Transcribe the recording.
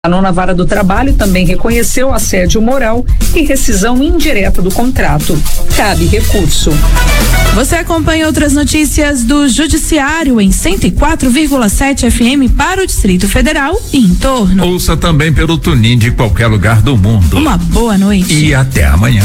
A nona vara do trabalho também reconheceu assédio moral e rescisão indireta do contrato. Cabe recurso. Você acompanha outras notícias do Judiciário em 104,7 FM para o Distrito Federal e em torno. Ouça também pelo TuneIn de qualquer lugar do mundo. Uma boa noite. E até amanhã.